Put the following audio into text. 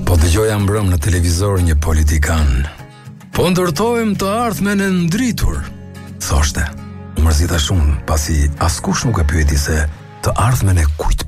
Po dëgjoja mbrëm në televizor një politikan. Po ndërtojmë të ardhmen e ndritur, thoshte. Mërzita shumë, pasi askush nuk e pyeti se të ardhmen e kujt